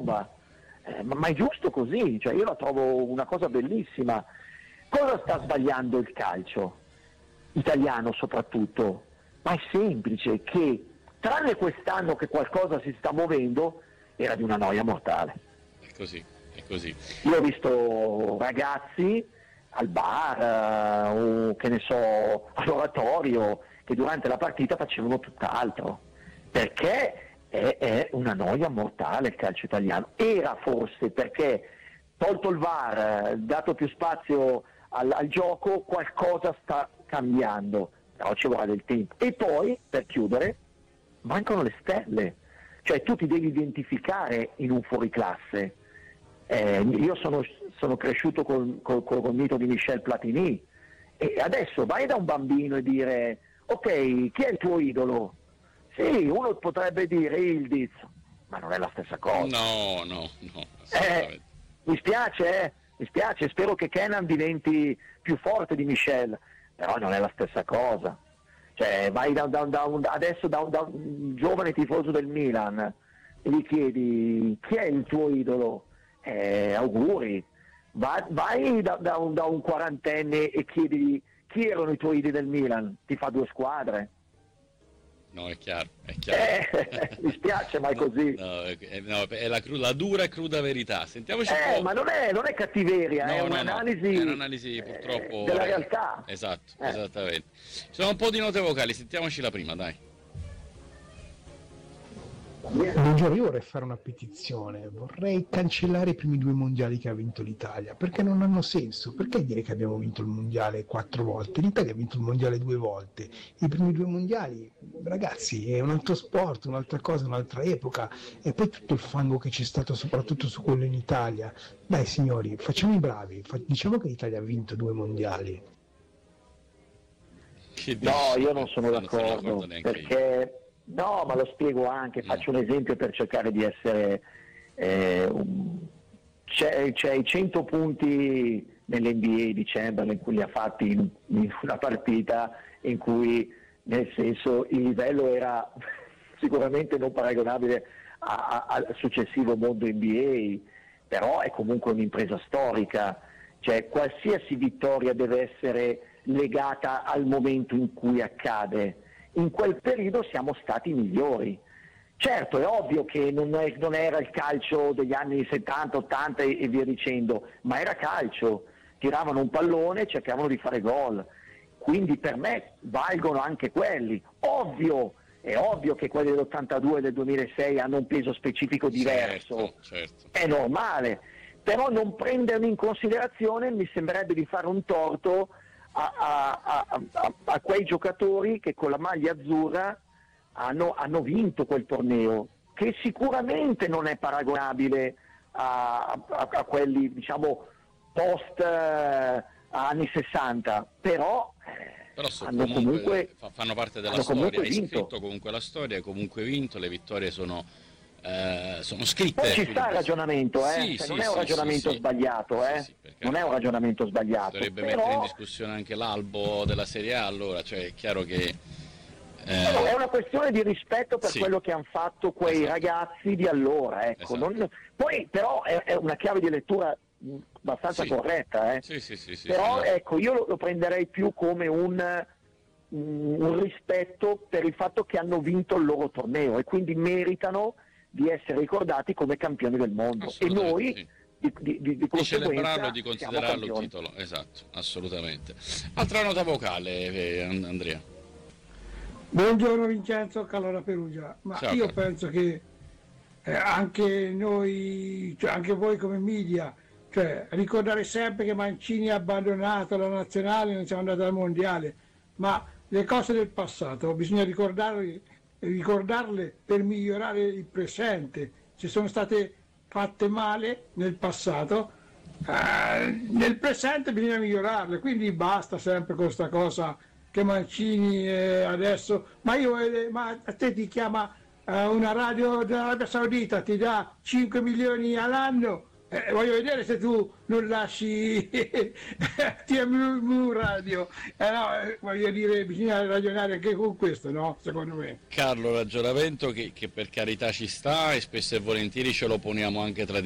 bomba, ma è giusto così, cioè io la trovo una cosa bellissima. Cosa sta sbagliando il calcio italiano soprattutto? Ma è semplice, che tranne quest'anno che qualcosa si sta muovendo, era di una noia mortale. È così, è così. Io ho visto ragazzi al bar o che ne so all'oratorio che durante la partita facevano tutt'altro, perché è una noia mortale il calcio italiano. Era forse perché tolto il VAR, dato più spazio al gioco, qualcosa sta cambiando, però ci vorrà del tempo. E poi, per chiudere, mancano le stelle, cioè tu ti devi identificare in un fuoriclasse. Io sono cresciuto col mito di Michel Platini, e adesso vai da un bambino e dire ok, chi è il tuo idolo? Sì, uno potrebbe dire Ildiz, ma non è la stessa cosa. No, assolutamente. Mi spiace, spero che Kenan diventi più forte di Michel, però non è la stessa cosa. Cioè vai adesso da un giovane tifoso del Milan e gli chiedi chi è il tuo idolo? Auguri. Vai da un quarantenne e chiedi chi erano i tuoi idoli del Milan, ti fa 2 squadre. No, è chiaro. Mi spiace, ma è così. È la dura e cruda verità. Sentiamoci un po'. Ma non è cattiveria, è un'analisi, è un'analisi purtroppo della realtà. Esatto, esattamente. Ci sono un po' di note vocali, sentiamoci la prima, dai. Buongiorno, io vorrei fare una petizione, vorrei cancellare i primi 2 mondiali che ha vinto l'Italia, perché non hanno senso. Perché dire che abbiamo vinto il mondiale 4 volte? L'Italia ha vinto il mondiale 2 volte, i primi 2 mondiali, ragazzi, è un altro sport, un'altra cosa, un'altra epoca, e poi tutto il fango che c'è stato soprattutto su quello in Italia. Dai signori, facciamo i bravi, diciamo che l'Italia ha vinto 2 mondiali. No, io non sono d'accordo, perché... No, ma lo spiego anche, faccio un esempio per cercare di essere... c'è i 100 punti nell'NBA di Chamberlain, in cui li ha fatti in una partita in cui, nel senso, il livello era sicuramente non paragonabile al successivo mondo NBA, però è comunque un'impresa storica, cioè qualsiasi vittoria deve essere legata al momento in cui accade. In quel periodo siamo stati migliori. Certo, è ovvio che non era il calcio degli anni 70, 80 e via dicendo, ma era calcio, tiravano un pallone e cercavano di fare gol, quindi per me valgono anche quelli. È ovvio che quelli dell'82 e del 2006 hanno un peso specifico diverso, certo. È normale, però non prenderli in considerazione mi sembrerebbe di fare un torto a quei giocatori che con la maglia azzurra hanno vinto quel torneo, che sicuramente non è paragonabile a quelli, diciamo, post anni 60, però hanno comunque fanno parte della storia. Hai scritto comunque la storia, hai comunque vinto, le vittorie sono scritte. Poi ci sta il ragionamento, non è un ragionamento sbagliato, non è un ragionamento sbagliato. Dovrebbe mettere in discussione anche l'albo della Serie A, allora, cioè è chiaro che è una questione di rispetto per quello che hanno fatto quei ragazzi di allora, ecco. Esatto. Poi però è una chiave di lettura abbastanza corretta, però ecco, io lo prenderei più come un rispetto per il fatto che hanno vinto il loro torneo e quindi meritano di essere ricordati come campioni del mondo, e noi di celebrarlo e di considerarlo un titolo, esatto, assolutamente. Altra nota vocale, Andrea. Buongiorno Vincenzo, Calora Perugia. Ma ciao, io penso che anche noi, cioè anche voi come media, cioè ricordare sempre che Mancini ha abbandonato la nazionale, non siamo andati al mondiale, ma le cose del passato bisogna ricordarle per migliorare il presente. Se sono state fatte male nel passato, nel presente bisogna migliorarle, quindi basta sempre con questa cosa che Mancini adesso, ma a te ti chiama una radio dell'Arabia Saudita, ti dà 5 milioni all'anno Voglio vedere se tu non lasci TMU Radio. Voglio dire, bisogna ragionare anche con questo, no? Secondo me. Carlo, ragionamento che per carità ci sta e spesso e volentieri ce lo poniamo anche tra di